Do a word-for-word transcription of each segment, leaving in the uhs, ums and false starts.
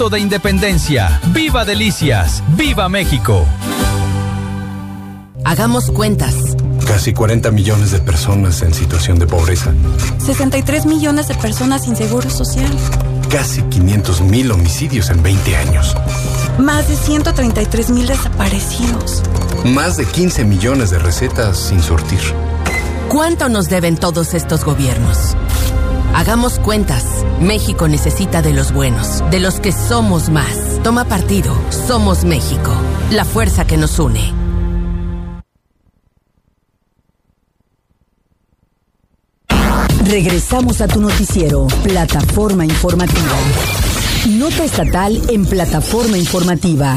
de Independencia. ¡Viva Delicias! ¡Viva México! Hagamos cuentas. Casi cuarenta millones de personas en situación de pobreza. sesenta y tres millones de personas sin seguro social. Casi quinientos mil homicidios en veinte años. Más de ciento treinta y tres mil desaparecidos. Más de quince millones de recetas sin surtir. ¿Cuánto nos deben todos estos gobiernos? Hagamos cuentas. México necesita de los buenos, de los que somos más. Toma partido. Somos México. La fuerza que nos une. Regresamos a tu noticiero, Plataforma Informativa. Nota estatal en Plataforma Informativa.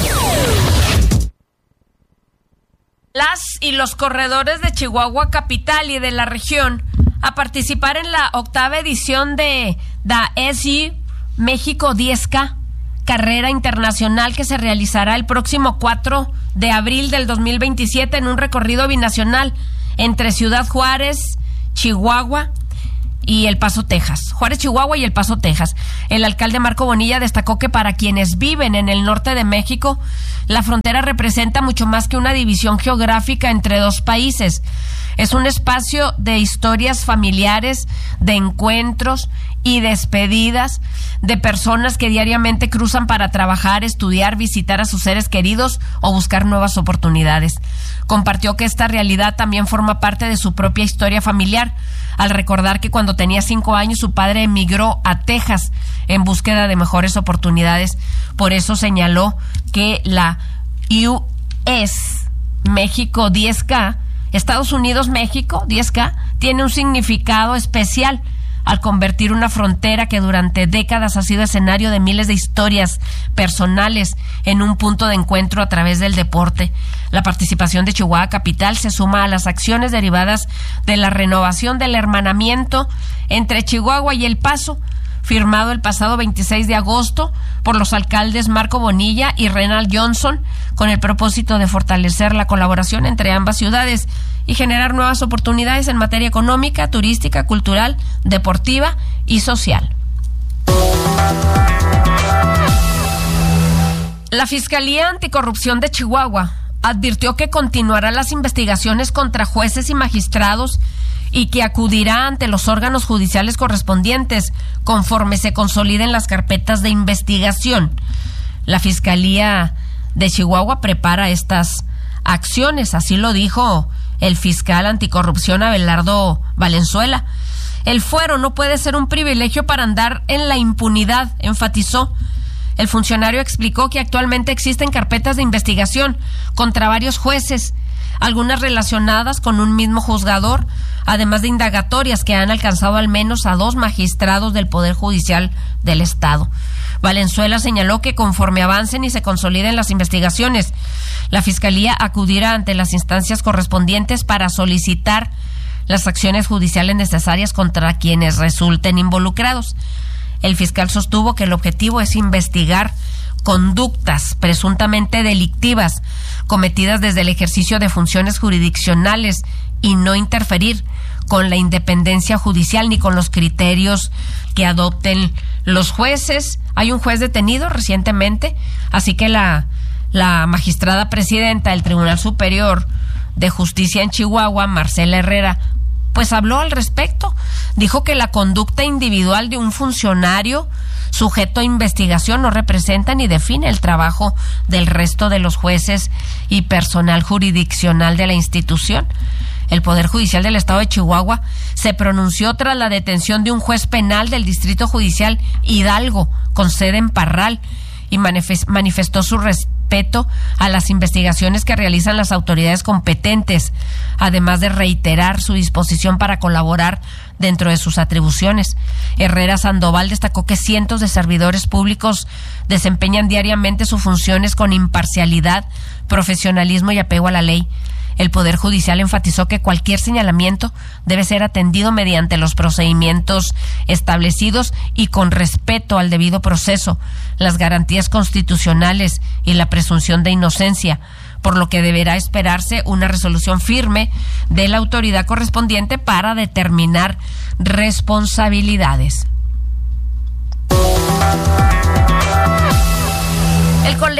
Las y los corredores de Chihuahua capital y de la región a participar en la octava edición de la S U México diez K, carrera internacional que se realizará el próximo cuatro de abril del dos mil veintisiete en un recorrido binacional entre Ciudad Juárez, Chihuahua y El Paso, Texas. Juárez, Chihuahua y El Paso, Texas. El alcalde Marco Bonilla destacó que para quienes viven en el norte de México, la frontera representa mucho más que una división geográfica entre dos países. Es un espacio de historias familiares, de encuentros y despedidas de personas que diariamente cruzan para trabajar, estudiar, visitar a sus seres queridos o buscar nuevas oportunidades. Compartió que esta realidad también forma parte de su propia historia familiar, al recordar que cuando tenía cinco años su padre emigró a Texas en búsqueda de mejores oportunidades. Por eso señaló que la U S México diez K, Estados Unidos México diez K, tiene un significado especial al convertir una frontera que durante décadas ha sido escenario de miles de historias personales en un punto de encuentro a través del deporte. La participación de Chihuahua Capital se suma a las acciones derivadas de la renovación del hermanamiento entre Chihuahua y El Paso, firmado el pasado veintiséis de agosto por los alcaldes Marco Bonilla y Renald Johnson, con el propósito de fortalecer la colaboración entre ambas ciudades y generar nuevas oportunidades en materia económica, turística, cultural, deportiva y social. La Fiscalía Anticorrupción de Chihuahua advirtió que continuará las investigaciones contra jueces y magistrados y que acudirá ante los órganos judiciales correspondientes conforme se consoliden las carpetas de investigación. La Fiscalía de Chihuahua prepara estas acciones, así lo dijo el fiscal anticorrupción Abelardo Valenzuela. El fuero no puede ser un privilegio para andar en la impunidad, enfatizó. El funcionario explicó que actualmente existen carpetas de investigación contra varios jueces, algunas relacionadas con un mismo juzgador, además de indagatorias que han alcanzado al menos a dos magistrados del Poder Judicial del Estado. Valenzuela señaló que conforme avancen y se consoliden las investigaciones, la Fiscalía acudirá ante las instancias correspondientes para solicitar las acciones judiciales necesarias contra quienes resulten involucrados. El fiscal sostuvo que el objetivo es investigar conductas presuntamente delictivas cometidas desde el ejercicio de funciones jurisdiccionales y no interferir con la independencia judicial ni con los criterios que adopten los jueces. Hay un juez detenido recientemente, así que la, la magistrada presidenta del Tribunal Superior de Justicia en Chihuahua, Marcela Herrera, pues habló al respecto. Dijo que la conducta individual de un funcionario sujeto a investigación no representa ni define el trabajo del resto de los jueces y personal jurisdiccional de la institución. El Poder Judicial del Estado de Chihuahua se pronunció tras la detención de un juez penal del Distrito Judicial Hidalgo, con sede en Parral, y manifestó su respeto a las investigaciones que realizan las autoridades competentes, además de reiterar su disposición para colaborar dentro de sus atribuciones. Herrera Sandoval destacó que cientos de servidores públicos desempeñan diariamente sus funciones con imparcialidad, profesionalismo y apego a la ley. El Poder Judicial enfatizó que cualquier señalamiento debe ser atendido mediante los procedimientos establecidos y con respeto al debido proceso, las garantías constitucionales y la presunción de inocencia, por lo que deberá esperarse una resolución firme de la autoridad correspondiente para determinar responsabilidades.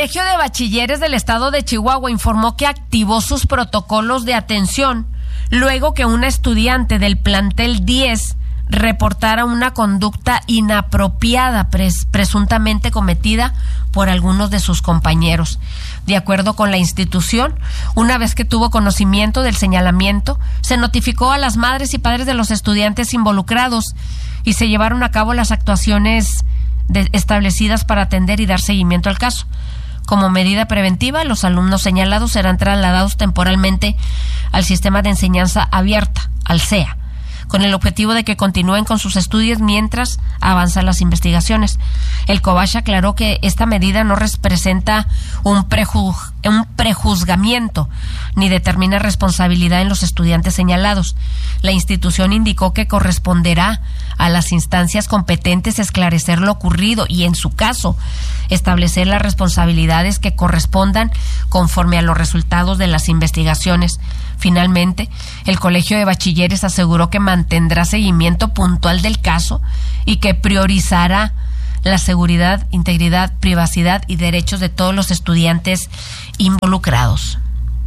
Colegio de Bachilleres del Estado de Chihuahua informó que activó sus protocolos de atención luego que una estudiante del plantel diez reportara una conducta inapropiada pres- presuntamente cometida por algunos de sus compañeros. De acuerdo con la institución, una vez que tuvo conocimiento del señalamiento, se notificó a las madres y padres de los estudiantes involucrados y se llevaron a cabo las actuaciones de- establecidas para atender y dar seguimiento al caso. Como medida preventiva, los alumnos señalados serán trasladados temporalmente al sistema de enseñanza abierta, al C E A, con el objetivo de que continúen con sus estudios mientras avanzan las investigaciones. El COBACH aclaró que esta medida no representa un, preju- un prejuzgamiento ni determina responsabilidad en los estudiantes señalados. La institución indicó que corresponderá a las instancias competentes esclarecer lo ocurrido y, en su caso, establecer las responsabilidades que correspondan conforme a los resultados de las investigaciones. Finalmente, el Colegio de Bachilleres aseguró que mantendrá seguimiento puntual del caso y que priorizará la seguridad, integridad, privacidad y derechos de todos los estudiantes involucrados.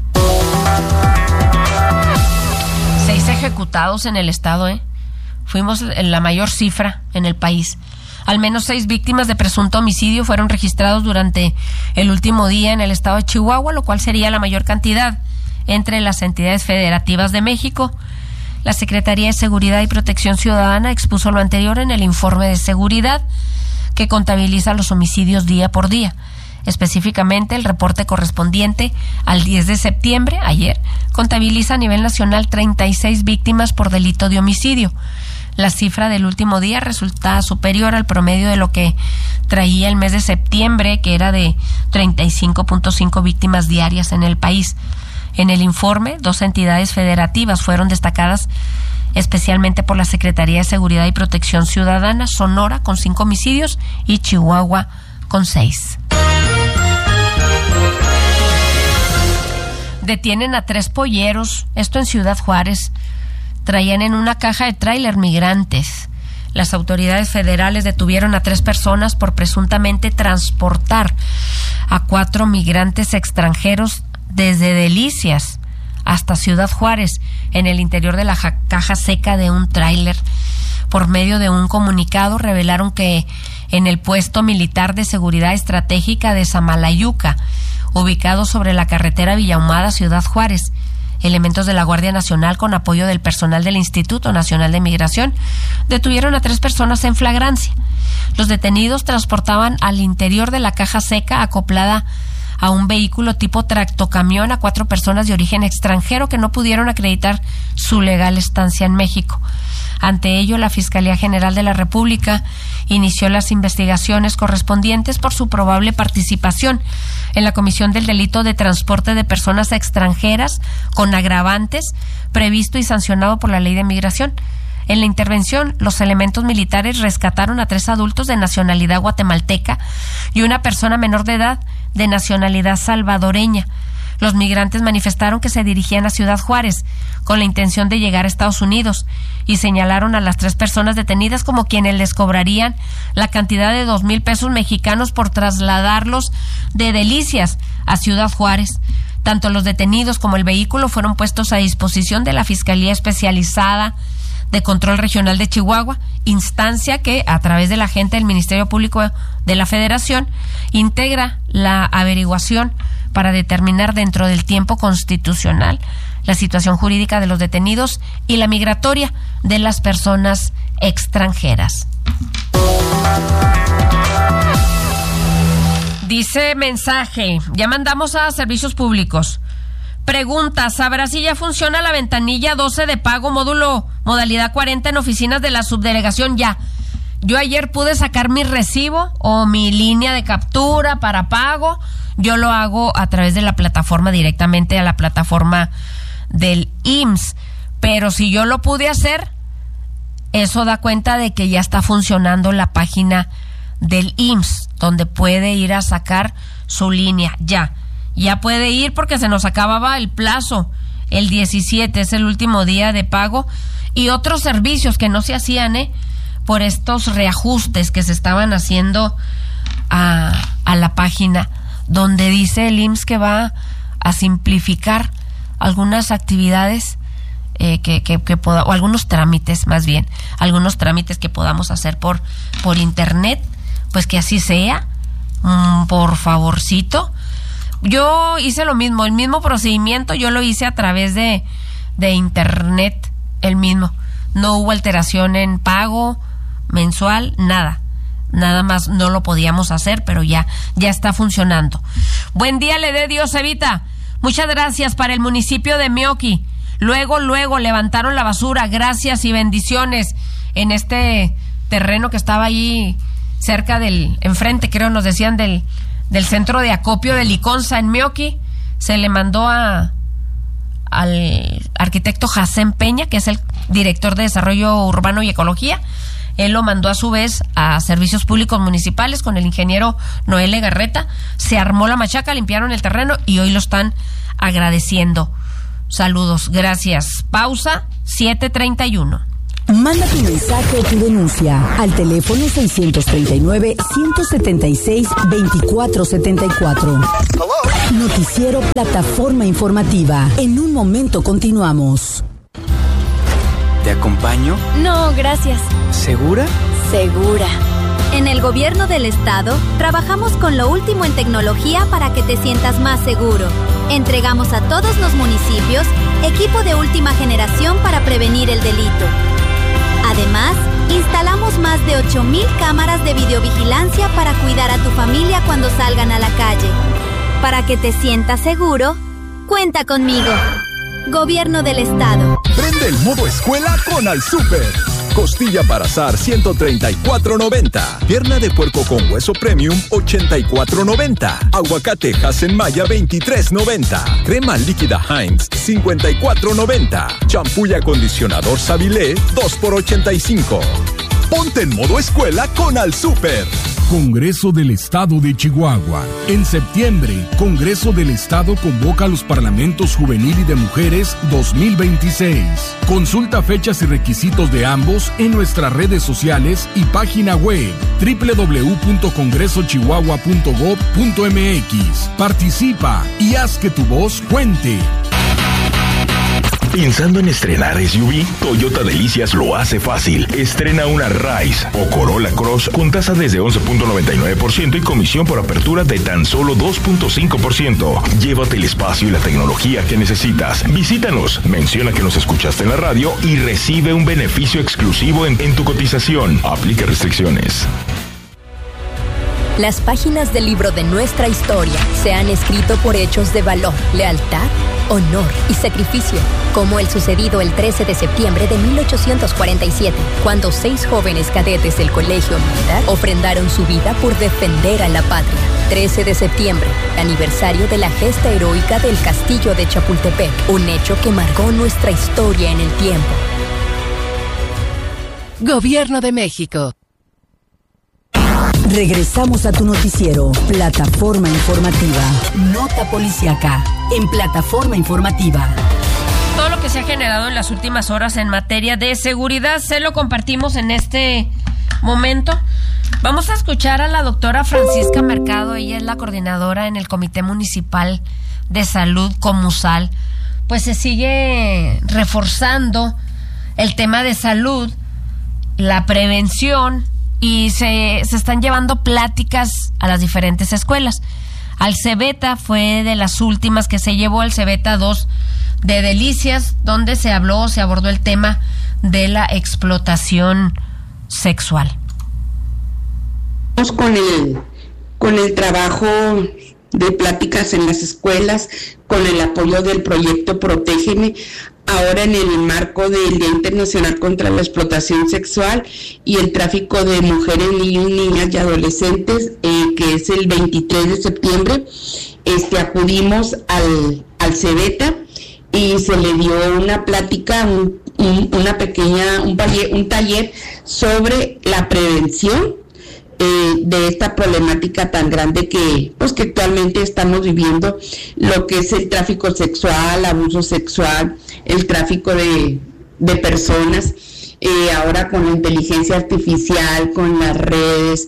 Seis ejecutados en el estado, ¿eh? Fuimos en la mayor cifra en el país. Al menos seis víctimas de presunto homicidio fueron registrados durante el último día en el estado de Chihuahua, lo cual sería la mayor cantidad entre las entidades federativas de México. La Secretaría de Seguridad y Protección Ciudadana expuso lo anterior en el informe de seguridad que contabiliza los homicidios día por día. Específicamente, el reporte correspondiente al diez de septiembre, ayer, contabiliza a nivel nacional treinta y seis víctimas por delito de homicidio. La cifra del último día resulta superior al promedio de lo que traía el mes de septiembre, que era de treinta y cinco punto cinco víctimas diarias en el país. En el informe, dos entidades federativas fueron destacadas especialmente por la Secretaría de Seguridad y Protección Ciudadana: Sonora con cinco homicidios y Chihuahua con seis. Detienen a tres polleros, esto en Ciudad Juárez. Traían en una caja de tráiler migrantes. Las autoridades federales detuvieron a tres personas por presuntamente transportar a cuatro migrantes extranjeros desde Delicias hasta Ciudad Juárez en el interior de la ja- caja seca de un tráiler. Por medio de un comunicado revelaron que en el puesto militar de seguridad estratégica de Samalayuca, ubicado sobre la carretera Villahumada, Ciudad Juárez, elementos de la Guardia Nacional, con apoyo del personal del Instituto Nacional de Migración, detuvieron a tres personas en flagrancia. Los detenidos transportaban al interior de la caja seca, acoplada a un vehículo tipo tractocamión, a cuatro personas de origen extranjero que no pudieron acreditar su legal estancia en México. Ante ello, la Fiscalía General de la República inició las investigaciones correspondientes por su probable participación en la comisión del delito de transporte de personas extranjeras con agravantes previsto y sancionado por la Ley de Migración. En la intervención, los elementos militares rescataron a tres adultos de nacionalidad guatemalteca y una persona menor de edad de nacionalidad salvadoreña. Los migrantes manifestaron que se dirigían a Ciudad Juárez con la intención de llegar a Estados Unidos y señalaron a las tres personas detenidas como quienes les cobrarían la cantidad de dos mil pesos mexicanos por trasladarlos de Delicias a Ciudad Juárez. Tanto los detenidos como el vehículo fueron puestos a disposición de la Fiscalía Especializada de Control Regional de Chihuahua, instancia que, a través de la agente del Ministerio Público de la Federación, integra la averiguación para determinar dentro del tiempo constitucional la situación jurídica de los detenidos y la migratoria de las personas extranjeras. Dice mensaje, ya mandamos a servicios públicos. Pregunta, ¿sabrá si ya funciona la ventanilla doce de pago módulo modalidad cuarenta en oficinas de la subdelegación? Ya. Yo ayer pude sacar mi recibo o mi línea de captura para pago. Yo lo hago a través de la plataforma, directamente a la plataforma del I M S S. Pero si yo lo pude hacer, eso da cuenta de que ya está funcionando la página del I M S S, donde puede ir a sacar su línea. Ya. Ya puede ir porque se nos acababa el plazo. El diecisiete es el último día de pago. Y otros servicios que no se hacían, ¿eh? Por estos reajustes que se estaban haciendo a, a la página donde dice el I M S S que va a simplificar algunas actividades eh, que, que, que poda, o algunos trámites, más bien, algunos trámites que podamos hacer por, por internet, pues que así sea, mm, por favorcito. Yo hice lo mismo, el mismo procedimiento, yo lo hice a través de, de internet, el mismo. No hubo alteración en pago mensual, nada. Nada más no lo podíamos hacer, pero ya, ya está funcionando. Buen día, le dé Dios, Evita. Muchas gracias para el municipio de Meoqui. Luego, luego levantaron la basura. Gracias y bendiciones en este terreno que estaba ahí cerca del, enfrente, creo, nos decían, del, del centro de acopio de Liconza en Meoqui. Se le mandó a al arquitecto Jacén Peña, que es el director de Desarrollo Urbano y Ecología. Él lo mandó a su vez a Servicios Públicos Municipales con el ingeniero Noel Legarreta. Se armó la machaca, limpiaron el terreno y hoy lo están agradeciendo. Saludos, gracias. Pausa, siete treinta y uno. Manda tu mensaje o tu denuncia al teléfono seiscientos treinta y nueve, ciento setenta y seis, veinticuatro setenta y cuatro. Noticiero Plataforma Informativa. En un momento continuamos. ¿Te acompaño? No, gracias. ¿Segura? Segura. En el gobierno del estado, trabajamos con lo último en tecnología para que te sientas más seguro. Entregamos a todos los municipios equipo de última generación para prevenir el delito. Además, instalamos más de ocho mil cámaras de videovigilancia para cuidar a tu familia cuando salgan a la calle. Para que te sientas seguro, cuenta conmigo. Gobierno del Estado. Prende el modo escuela con Al Super. Costilla para asar ciento treinta y cuatro noventa. Pierna de puerco con hueso premium ochenta y cuatro noventa. Aguacate Hasenmaya veintitrés noventa. Crema líquida Heinz cincuenta y cuatro noventa. Champú y acondicionador Savilé dos por ochenta y cinco. Ponte en modo escuela con Al Super. Congreso del Estado de Chihuahua. En septiembre, Congreso del Estado convoca a los parlamentos juvenil y de mujeres dos mil veintiséis. Consulta fechas y requisitos de ambos en nuestras redes sociales y página web doble u doble u doble u punto congreso chihuahua punto gob punto eme equis. Participa y haz que tu voz cuente. Pensando en estrenar S U V, Toyota Delicias lo hace fácil. Estrena una Rise o Corolla Cross con tasa desde once punto noventa y nueve por ciento y comisión por apertura de tan solo dos punto cinco por ciento. Llévate el espacio y la tecnología que necesitas. Visítanos, menciona que nos escuchaste en la radio y recibe un beneficio exclusivo en, en tu cotización. Aplica restricciones. Las páginas del libro de nuestra historia se han escrito por hechos de valor, lealtad, honor y sacrificio, como el sucedido el trece de septiembre de mil ochocientos cuarenta y siete, cuando seis jóvenes cadetes del Colegio Militar ofrendaron su vida por defender a la patria. trece de septiembre, aniversario de la gesta heroica del Castillo de Chapultepec, un hecho que marcó nuestra historia en el tiempo. Gobierno de México. Regresamos a tu noticiero, Plataforma Informativa. Nota policíaca en Plataforma Informativa. Todo lo que se ha generado en las últimas horas en materia de seguridad se lo compartimos en este momento. Vamos a escuchar a la doctora Francisca Mercado. Ella es la coordinadora en el Comité Municipal de Salud, Comusal. Pues se sigue reforzando el tema de salud, la prevención, y se, se están llevando pláticas a las diferentes escuelas. Al Cebeta fue de las últimas que se llevó, al Cebeta dos de Delicias, donde se habló, se abordó el tema de la explotación sexual. Con el, con el trabajo de pláticas en las escuelas, con el apoyo del proyecto Protégeme, ahora en el marco del Día Internacional contra la Explotación Sexual y el Tráfico de Mujeres, Niños, Niñas y Adolescentes, eh, que es el veintitrés de septiembre, este, acudimos al, al Cebeta y se le dio una plática, un, un, una pequeña, un taller, un taller sobre la prevención Eh, de esta problemática tan grande que pues que actualmente estamos viviendo, lo que es el tráfico sexual, abuso sexual, el tráfico de, de personas, eh, ahora con la inteligencia artificial, con las redes,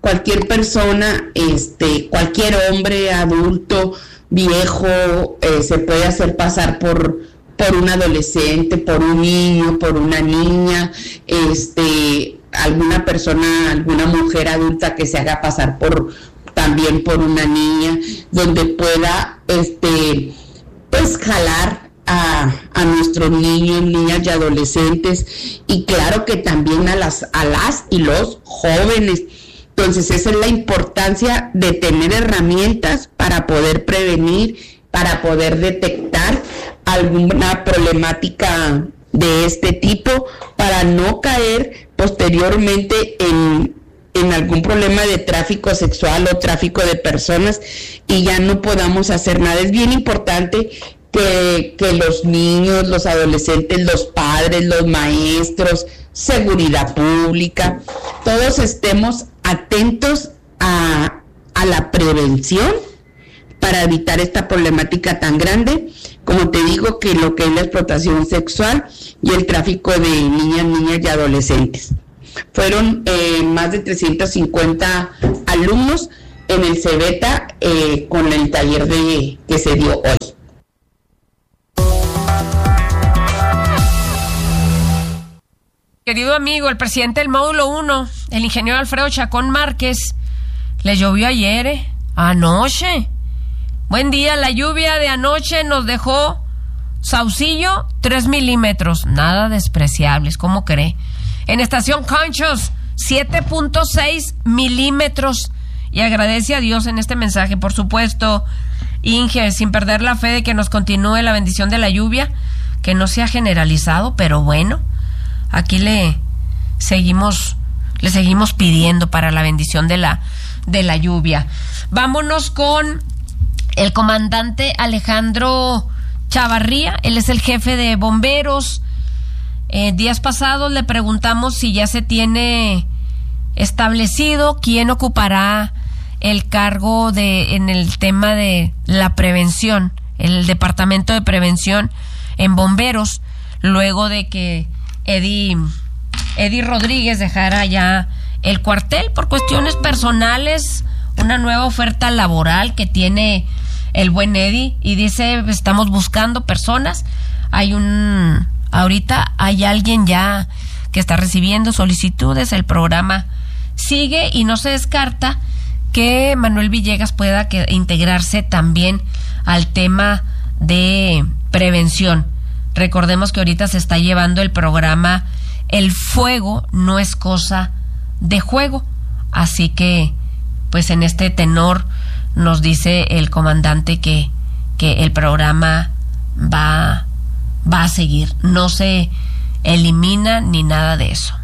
cualquier persona, este, cualquier hombre, adulto, viejo, eh, se puede hacer pasar por, por un adolescente, por un niño, por una niña, este, alguna persona, alguna mujer adulta que se haga pasar por también por una niña, donde pueda, este, pues jalar A, a nuestros niños, niñas y adolescentes, y claro que también a las, a las y los jóvenes. Entonces esa es la importancia de tener herramientas para poder prevenir, para poder detectar alguna problemática de este tipo, para no caer posteriormente en, en algún problema de tráfico sexual o tráfico de personas y ya no podamos hacer nada. Es bien importante Que, que los niños, los adolescentes, los padres, los maestros, seguridad pública, todos estemos atentos a, a la prevención para evitar esta problemática tan grande, como te digo, que lo que es la explotación sexual y el tráfico de niñas, niñas y adolescentes. Fueron eh, más de trescientos cincuenta alumnos en el CEBETA eh, con el taller de, que se dio hoy. Querido amigo, el presidente del módulo uno, el ingeniero Alfredo Chacón Márquez, le llovió ayer, ¿eh? Anoche. Buen día, la lluvia de anoche nos dejó Saucillo, tres milímetros, nada despreciables, ¿cómo cree? En Estación Conchos, siete punto seis milímetros, y agradece a Dios en este mensaje, por supuesto, Inge, sin perder la fe de que nos continúe la bendición de la lluvia, que no se ha generalizado, pero bueno, aquí le seguimos, le seguimos pidiendo para la bendición de la, de la lluvia. Vámonos con el comandante Alejandro Chavarría, él es el jefe de bomberos. Eh, días pasados le preguntamos si ya se tiene establecido quién ocupará el cargo de en el tema de la prevención, el departamento de prevención en bomberos, luego de que Eddie, Eddie Rodríguez dejara ya el cuartel por cuestiones personales, una nueva oferta laboral que tiene el buen Eddie, y dice, estamos buscando personas. Hay un, ahorita hay alguien ya que está recibiendo solicitudes, el programa sigue y no se descarta que Manuel Villegas pueda que, integrarse también al tema de prevención. Recordemos que ahorita se está llevando el programa El Fuego no es cosa de juego, así que pues en este tenor nos dice el comandante que, que el programa va, va a seguir, no se elimina ni nada de eso.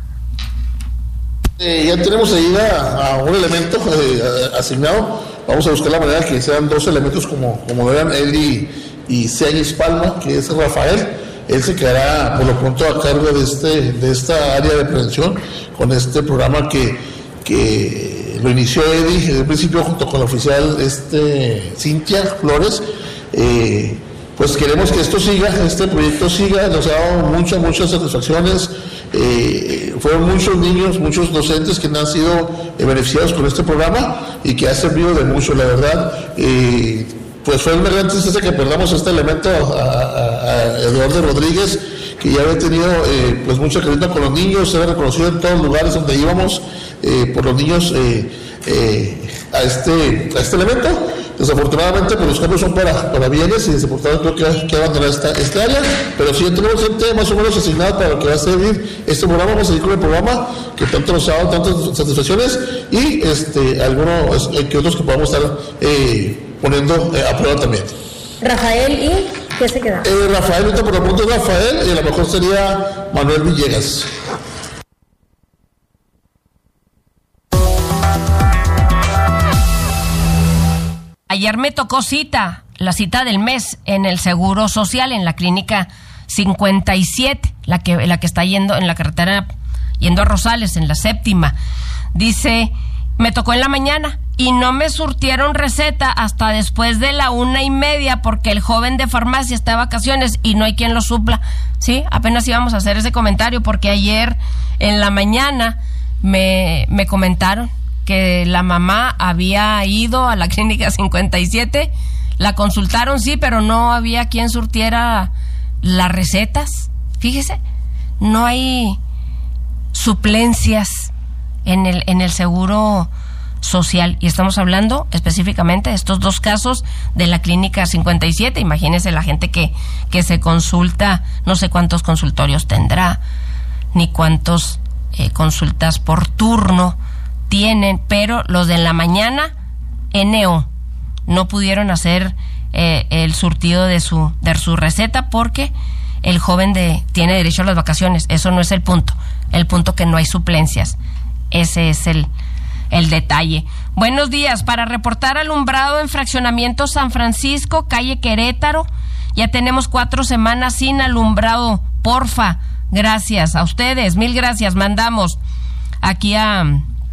Eh, ya tenemos ahí a, a un elemento eh, asignado. Vamos a buscar la manera que sean dos elementos como, como eran él y, y Ceañez Palma, que es Rafael. Él se quedará por lo pronto a cargo de este de esta área de prevención con este programa que, que lo inició Eddie en el principio junto con la oficial este Cintia Flores. Eh, pues queremos que esto siga, este proyecto siga, nos ha dado muchas, muchas satisfacciones. Eh, fueron muchos niños, muchos docentes que han sido eh, beneficiados con este programa y que ha servido de mucho, la verdad. Eh, pues fue una gran tristeza que perdamos este elemento a, a, a Eduardo Rodríguez, que ya había tenido eh, pues mucha cariño con los niños, era reconocido en todos los lugares donde íbamos eh, por los niños eh, eh, a, este, a este elemento. Desafortunadamente, pues los cambios son para, para bienes y desafortunadamente creo que hay que abandonar esta, esta área, pero si ya tenemos gente más o menos asignada para lo que va a servir este programa. Vamos a seguir con el programa que tanto nos ha dado tantas satisfacciones y este algunos eh, que otros que podamos estar eh, poniendo eh, a prueba también. Rafael, ¿y qué se queda? Eh, Rafael, ahorita por lo pronto es Rafael y a lo mejor sería Manuel Villegas. Ayer me tocó cita, la cita del mes en el Seguro Social, en la clínica cincuenta y siete, la que, la que está yendo en la carretera, yendo a Rosales, en la séptima. Dice, me tocó en la mañana y no me surtieron receta hasta después de la una y media porque el joven de farmacia está de vacaciones y no hay quien lo supla. Sí, apenas íbamos a hacer ese comentario porque ayer en la mañana me, me comentaron que la mamá había ido a la clínica cincuenta y siete, la consultaron, sí, pero no había quien surtiera las recetas. Fíjese, no hay suplencias en el, en el seguro social, y estamos hablando específicamente de estos dos casos de la clínica cincuenta y siete. Imagínense la gente que, que se consulta, no sé cuántos consultorios tendrá, ni cuántos eh, consultas por turno tienen, pero los de la mañana, N O, no pudieron hacer eh, el surtido de su, de su receta porque el joven de, tiene derecho a las vacaciones. Eso no es el punto, el punto que no hay suplencias, ese es el el detalle. Buenos días, para reportar alumbrado en fraccionamiento San Francisco, calle Querétaro. Ya tenemos cuatro semanas sin alumbrado, porfa. Gracias a ustedes, mil gracias. Mandamos aquí a,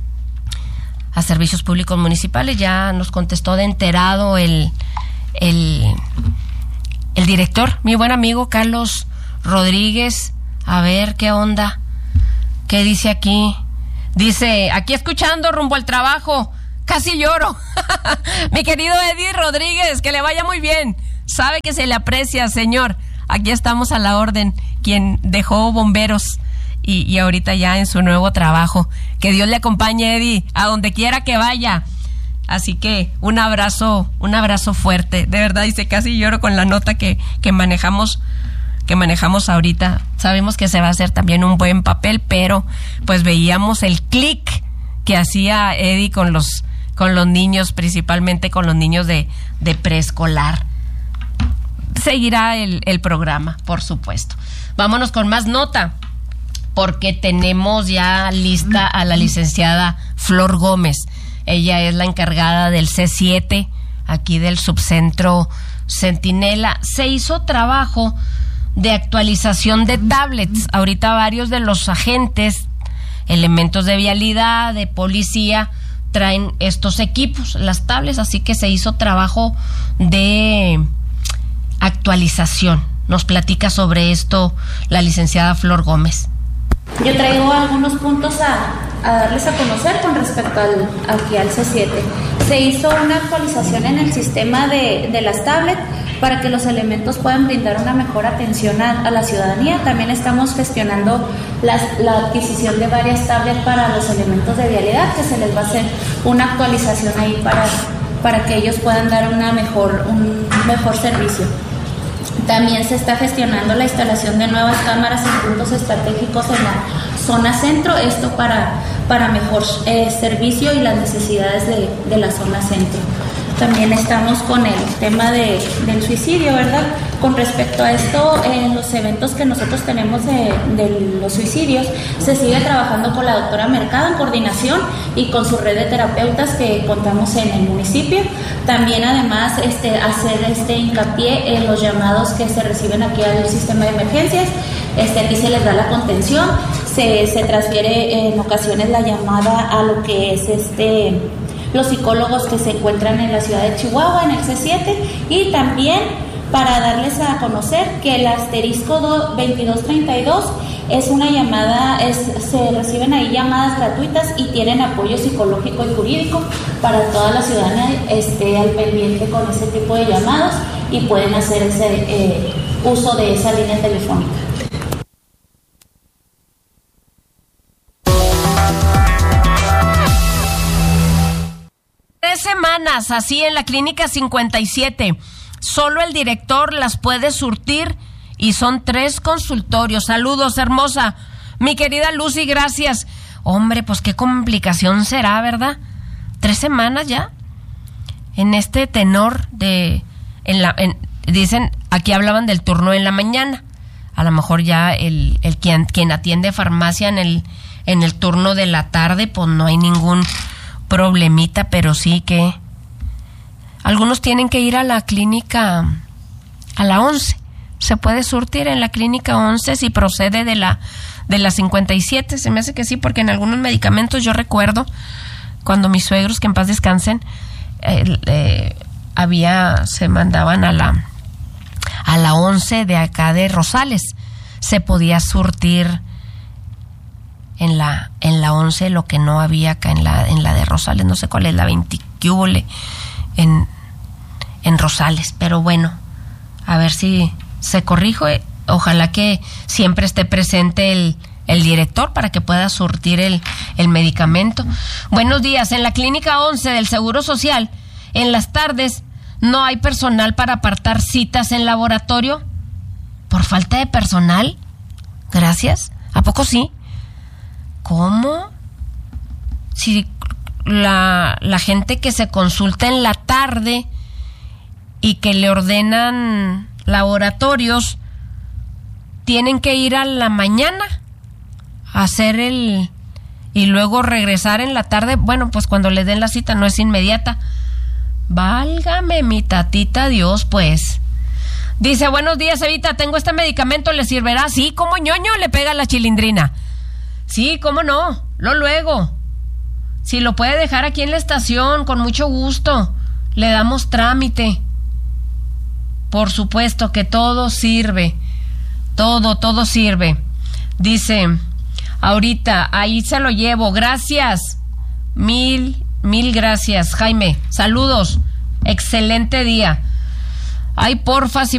a Servicios Públicos Municipales. Ya nos contestó de enterado el, el, el director, mi buen amigo Carlos Rodríguez. A ver qué onda, qué dice aquí. Dice, aquí escuchando rumbo al trabajo, casi lloro. Mi querido Eddie Rodríguez, que le vaya muy bien. Sabe que se le aprecia, señor. Aquí estamos a la orden, quien dejó bomberos y, y ahorita ya en su nuevo trabajo. Que Dios le acompañe, Eddie, a donde quiera que vaya. Así que un abrazo, un abrazo fuerte. De verdad, dice, casi lloro con la nota que, que manejamos que manejamos ahorita. Sabemos que se va a hacer también un buen papel, pero pues veíamos el clic que hacía Eddie con los con los niños, principalmente con los niños de, de preescolar. Seguirá el, el programa, por supuesto. Vámonos con más nota, porque tenemos ya lista a la licenciada Flor Gómez. Ella es la encargada del C siete, aquí del subcentro Centinela. Se hizo trabajo de actualización de tablets. Ahorita varios de los agentes, elementos de vialidad, de policía, traen estos equipos, las tablets, así que se hizo trabajo de actualización. Nos platica sobre esto la licenciada Flor Gómez. Yo traigo algunos puntos a, a darles a conocer con respecto al, aquí al C siete. Se hizo una actualización en el sistema de, de las tablets para que los elementos puedan brindar una mejor atención a, a la ciudadanía. También estamos gestionando las, la adquisición de varias tablets para los elementos de vialidad, que se les va a hacer una actualización ahí para, para que ellos puedan dar una mejor, un mejor servicio. También se está gestionando la instalación de nuevas cámaras en puntos estratégicos en la zona centro, esto para, para mejor eh, servicio y las necesidades de, de la zona centro. También estamos con el tema de, del suicidio, ¿verdad? Con respecto a esto, en los eventos que nosotros tenemos de, de los suicidios, se sigue trabajando con la doctora Mercado en coordinación y con su red de terapeutas que contamos en el municipio. También, además, este, hacer este hincapié en los llamados que se reciben aquí al sistema de emergencias. Este, aquí se les da la contención, se, se transfiere en ocasiones la llamada a lo que es este... los psicólogos que se encuentran en la ciudad de Chihuahua, en el C siete, y también para darles a conocer que el asterisco veintidós treinta y dos es una llamada, es, se reciben ahí llamadas gratuitas y tienen apoyo psicológico y jurídico para toda la ciudadanía, esté al pendiente con ese tipo de llamados y pueden hacer ese eh, uso de esa línea telefónica. Tres semanas así en la clínica cincuenta y siete. Solo el director las puede surtir y son tres consultorios. Saludos, hermosa. Mi querida Lucy, gracias. Hombre, pues qué complicación será, ¿verdad? Tres semanas ya. En este tenor de... En la, en, dicen, aquí hablaban del turno en la mañana. A lo mejor ya el, el quien, quien atiende farmacia en el, en el turno de la tarde, pues no hay ningún problemita, pero sí que algunos tienen que ir a la clínica a la once. Se puede surtir en la clínica once si procede de la de la cincuenta y siete. Se me hace que sí, porque en algunos medicamentos yo recuerdo cuando mis suegros, que en paz descansen, eh, eh, había se mandaban a la a la once de acá de Rosales. Se podía surtir en la en la once, lo que no había acá en la en la de Rosales, no sé cuál es la veinte, ¿qué hubo le? en en Rosales, pero bueno, a ver si se corrige, ojalá que siempre esté presente el el director para que pueda surtir el el medicamento. Buenos días, en la clínica once del Seguro Social, en las tardes no hay personal para apartar citas en laboratorio por falta de personal. Gracias. ¿A poco sí? ¿Cómo? Si la, la gente que se consulta en la tarde y que le ordenan laboratorios tienen que ir a la mañana a hacer el... y luego regresar en la tarde. Bueno, pues cuando le den la cita no es inmediata. Válgame mi tatita Dios, pues. Dice, buenos días, Evita, tengo este medicamento, ¿le servirá? Sí, como ñoño le pega la chilindrina. Sí, cómo no, lo luego. Si lo puede dejar aquí en la estación, con mucho gusto, le damos trámite. Por supuesto que todo sirve, todo, todo sirve. Dice, ahorita, ahí se lo llevo, gracias, mil, mil gracias, Jaime, saludos, excelente día. Ay, porfa, si